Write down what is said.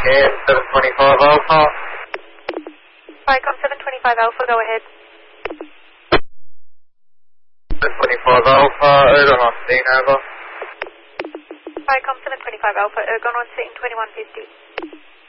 Okay, 725 Alpha. Vicom 725 Alpha, go ahead. 725 Alpha, Ergon on scene, over. Vicom 725 Alpha, Ergon on scene 2150.